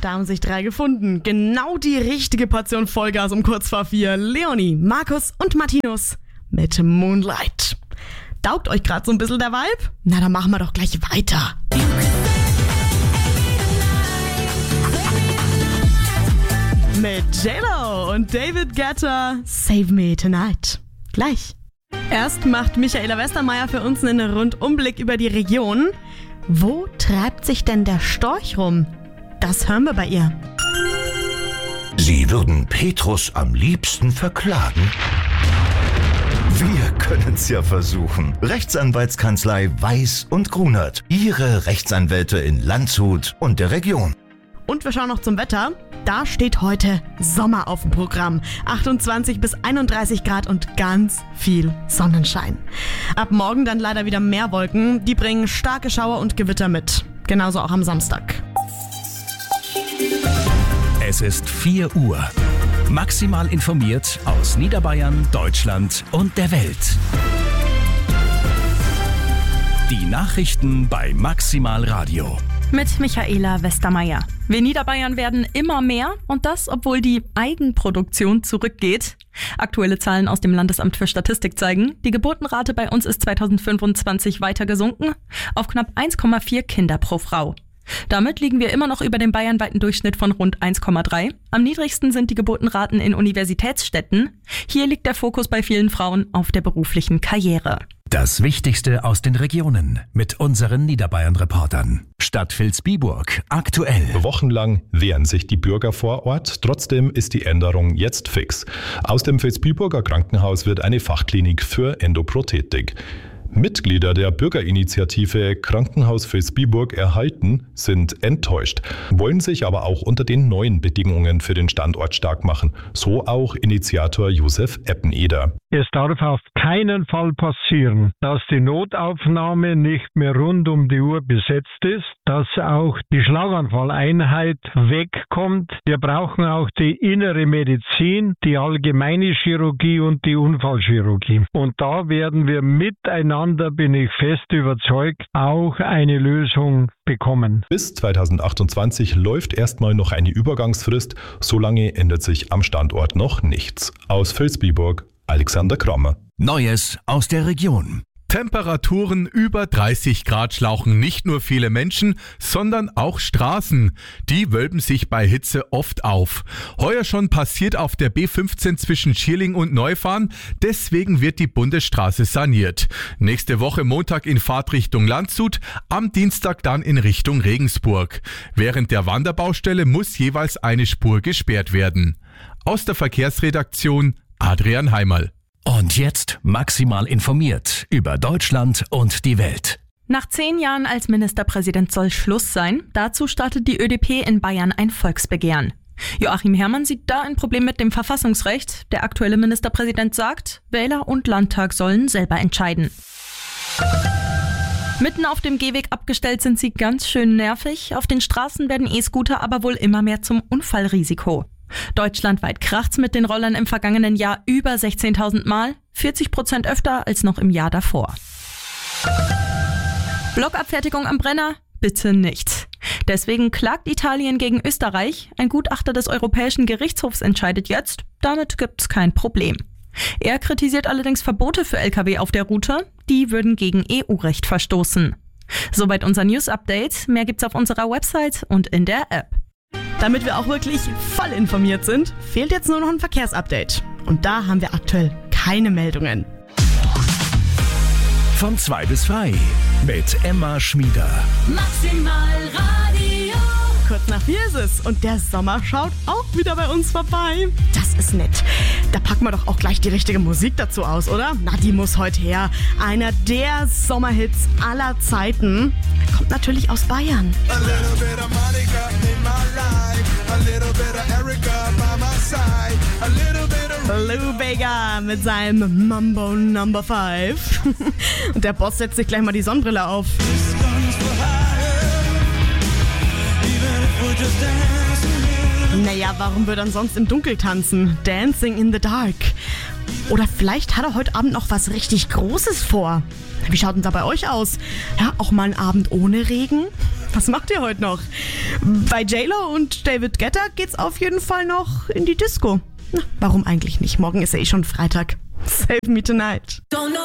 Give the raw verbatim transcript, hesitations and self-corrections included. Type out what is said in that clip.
da haben sich drei gefunden. Genau die richtige Portion Vollgas um kurz vor vier. Leonie, Markus und Martinus mit Moonlight. Taugt euch gerade so ein bisschen der Vibe? Na, dann machen wir doch gleich weiter. Mit J-Lo und David Guetta, Save Me Tonight. Gleich. Erst macht Michaela Westermeier für uns einen Rundumblick über die Region. Wo treibt sich denn der Storch rum? Das hören wir bei ihr. Sie würden Petrus am liebsten verklagen? Wir können's ja versuchen. Rechtsanwaltskanzlei Weiß und Grunert. Ihre Rechtsanwälte in Landshut und der Region. Und wir schauen noch zum Wetter. Da steht heute Sommer auf dem Programm. achtundzwanzig bis einunddreißig Grad und ganz viel Sonnenschein. Ab morgen dann leider wieder mehr Wolken. Die bringen starke Schauer und Gewitter mit. Genauso auch am Samstag. Es ist vier Uhr. Maximal informiert aus Niederbayern, Deutschland und der Welt. Die Nachrichten bei Maximal Radio. Mit Michaela Westermeier. Wir Niederbayern werden immer mehr und das, obwohl die Eigenproduktion zurückgeht. Aktuelle Zahlen aus dem Landesamt für Statistik zeigen, die Geburtenrate bei uns ist zweitausendfünfundzwanzig weiter gesunken auf knapp eins Komma vier Kinder pro Frau. Damit liegen wir immer noch über dem bayernweiten Durchschnitt von rund eins Komma drei. Am niedrigsten sind die Geburtenraten in Universitätsstädten. Hier liegt der Fokus bei vielen Frauen auf der beruflichen Karriere. Das Wichtigste aus den Regionen mit unseren Niederbayern-Reportern. Stadt Vilsbiburg aktuell. Wochenlang wehren sich die Bürger vor Ort. Trotzdem ist die Änderung jetzt fix. Aus dem Vilsbiburger Krankenhaus wird eine Fachklinik für Endoprothetik. Mitglieder der Bürgerinitiative Krankenhaus Vilsbiburg erhalten sind enttäuscht, wollen sich aber auch unter den neuen Bedingungen für den Standort stark machen. So auch Initiator Josef Eppeneder. Es darf auf keinen Fall passieren, dass die Notaufnahme nicht mehr rund um die Uhr besetzt ist, dass auch die Schlaganfalleinheit wegkommt. Wir brauchen auch die innere Medizin, die allgemeine Chirurgie und die Unfallchirurgie. Und da werden wir miteinander, bin ich fest überzeugt, auch eine Lösung bekommen. Bis zweitausendachtundzwanzig läuft erstmal noch eine Übergangsfrist. Solange ändert sich am Standort noch nichts. Aus Vilsbiburg, Alexander Krommer. Neues aus der Region. Temperaturen über dreißig Grad schlauchen nicht nur viele Menschen, sondern auch Straßen. Die wölben sich bei Hitze oft auf. Heuer schon passiert auf der B fünfzehn zwischen Schierling und Neufahren. Deswegen wird die Bundesstraße saniert. Nächste Woche Montag in Fahrtrichtung Landshut, am Dienstag dann in Richtung Regensburg. Während der Wanderbaustelle muss jeweils eine Spur gesperrt werden. Aus der Verkehrsredaktion Adrian Heimerl. Und jetzt maximal informiert über Deutschland und die Welt. Nach zehn Jahren als Ministerpräsident soll Schluss sein. Dazu startet die Ö D P in Bayern ein Volksbegehren. Joachim Herrmann sieht da ein Problem mit dem Verfassungsrecht. Der aktuelle Ministerpräsident sagt, Wähler und Landtag sollen selber entscheiden. Mitten auf dem Gehweg abgestellt sind sie ganz schön nervig. Auf den Straßen werden E-Scooter aber wohl immer mehr zum Unfallrisiko. Deutschlandweit kracht's mit den Rollern im vergangenen Jahr über sechzehntausend Mal, vierzig Prozent öfter als noch im Jahr davor. Blockabfertigung am Brenner? Bitte nicht. Deswegen klagt Italien gegen Österreich. Ein Gutachter des Europäischen Gerichtshofs entscheidet jetzt, damit gibt's kein Problem. Er kritisiert allerdings Verbote für L K W auf der Route. Die würden gegen E U-Recht verstoßen. Soweit unser News-Update. Mehr gibt's auf unserer Website und in der App. Damit wir auch wirklich voll informiert sind, fehlt jetzt nur noch ein Verkehrsupdate. Und da haben wir aktuell keine Meldungen. Von zwei bis drei mit Emma Schmieder. Maximal Radio. Kurz nach vier ist es und der Sommer schaut auch wieder bei uns vorbei. Das ist nett. Da packen wir doch auch gleich die richtige Musik dazu aus, oder? Na, die muss heute her. Einer der Sommerhits aller Zeiten. Er kommt natürlich aus Bayern. A little bit of Monica in my life. A little bit of Erica by my side. A little bit of Lou Bega mit seinem Mambo Number five. Und der Boss setzt sich gleich mal die Sonnenbrille auf. Naja, warum würde er sonst im Dunkeln tanzen? Dancing in the Dark. Oder vielleicht hat er heute Abend noch was richtig Großes vor. Wie schaut denn da bei euch aus? Ja, auch mal ein Abend ohne Regen? Was macht ihr heute noch? Bei J-Lo und David Guetta geht's auf jeden Fall noch in die Disco. Na, warum eigentlich nicht? Morgen ist ja eh schon Freitag. Save Me Tonight.